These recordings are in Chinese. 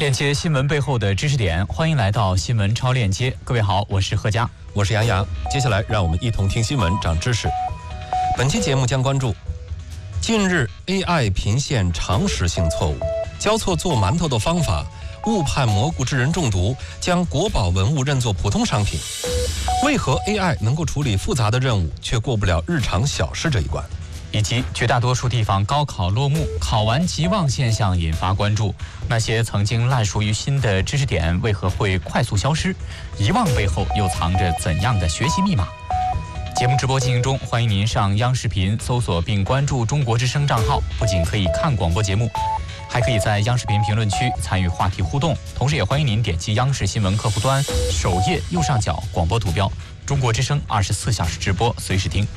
链接新闻背后的知识点，欢迎来到新闻超链接。各位好，我是贺佳， 我是杨洋。接下来让我们一同听新闻，长知识。本期节目将关注近日 AI 频现常识性错误，教错做馒头的方法，误判蘑菇致人中毒，将国宝文物认作普通商品。为何 AI 能够处理复杂的任务，却过不了日常小事这一关？ 以及绝大多数地方高考落幕，考完即忘现象引发关注。那些曾经烂熟于心的知识点为何会快速消失？遗忘背后又藏着怎样的学习密码？节目直播进行中，欢迎您上央视频搜索并关注中国之声账号，不仅可以看广播节目，还可以在央视频评论区参与话题互动。同时也欢迎您点击央视新闻客户端首页右上角广播图标，中国之声24小时直播，随时听。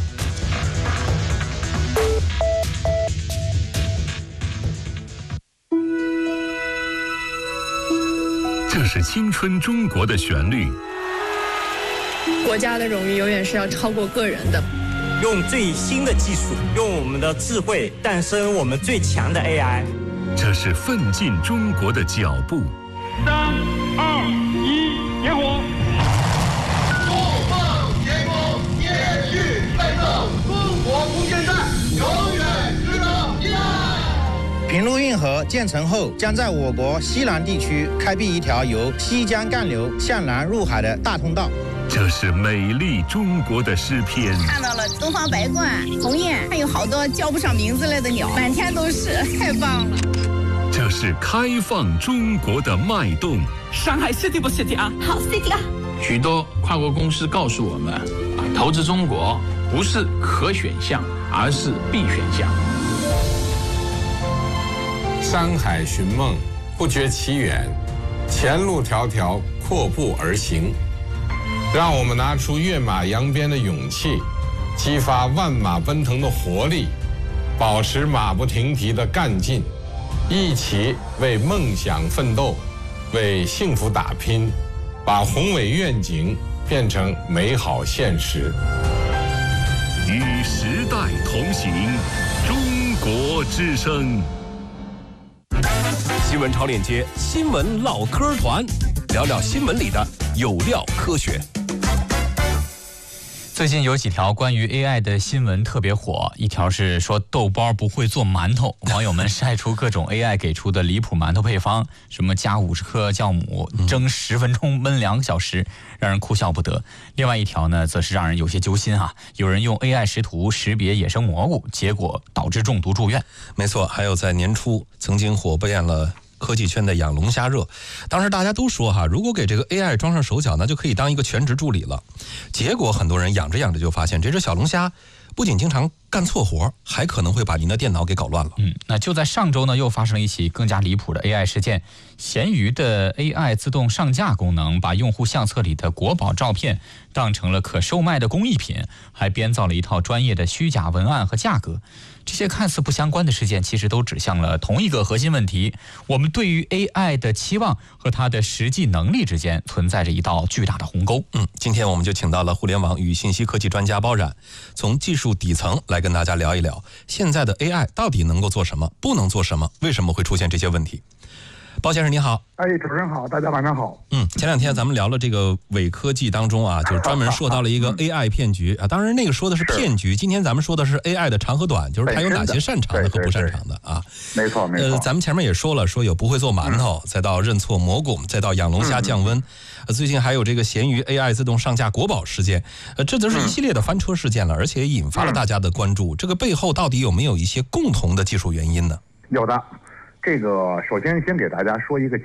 这是青春中国的旋律。 国家的荣誉永远是要超过个人的。 用最新的技术，用我们的智慧诞生我们最强的 AI。 这是奋进中国的脚步。 3、2、1，点火！ 不放天空，延续奋斗，中国空间站永远值得依赖。 平陆运河建成后，将在我国西南地区开辟一条由西江干流向南入海的大通道。 这是美丽中国的诗篇。 看到了东方白鹳、鸿雁，还有好多叫不上名字来的鸟，满天都是，太棒了。 这是开放中国的脉动。 上海 city 不 city 啊？ 好 city 啊！ 许多跨国公司告诉我们，投资中国不是可选项，而是必选项。 山海寻梦，不觉其远，前路迢迢，阔步而行。让我们拿出跃马扬鞭的勇气，激发万马奔腾的活力，保持马不停蹄的干劲，一起为梦想奋斗，为幸福打拼，把宏伟愿景变成美好现实。 与时代同行，中国之声。 新闻超链接，新闻唠嗑团，聊聊新闻里的有料科学。 最近有几条关于 AI 的新闻特别火，一条是说豆包不会做馒头，网友们晒出各种 AI 给出的离谱馒头配方，什么加50克酵母，蒸10分钟，焖2个小时，让人哭笑不得。另外一条呢，则是让人有些揪心啊，有人用 AI 识图识别野生蘑菇，结果导致中毒住院。 没错，还有在年初曾经火遍了科技圈的养龙虾热，当时大家都说如果给这个 AI 装上手脚，那就可以当一个全职助理了。结果很多人养着养着就发现，这只小龙虾不仅经常干错活，还可能会把您的电脑给搞乱了。 那就在上周呢，又发生了一起更加离谱的 AI 事件。闲鱼的 AI 自动上架功能，把用户相册里的国宝照片当成了可售卖的工艺品，还编造了一套专业的虚假文案和价格。这些看似不相关的事件，其实都指向了同一个核心问题：我们对于 AI 的期望和它的实际能力之间存在着一道巨大的鸿沟。 今天我们就请到了互联网与信息科技专家包冉，从技术底层来跟大家聊一聊，现在的 AI 到底能够做什么，不能做什么，为什么会出现这些问题。包先生你好。 主持人好，大家晚上好。 前两天咱们聊了这个伪科技当中就是专门说到了一个 AI 骗局当然那个说的是骗局，今天咱们说的是 AI 的长和短，就是它有哪些擅长的和不擅长的没错没错。 咱们前面也说了，说有不会做馒头，再到认错蘑菇，再到养龙虾降温，最近还有这个闲鱼 AI 自动上架国宝事件，这都是一系列的翻车事件了，而且引发了大家的关注。这个背后到底有没有一些共同的技术原因呢？ 有的。这个首先给大家说一个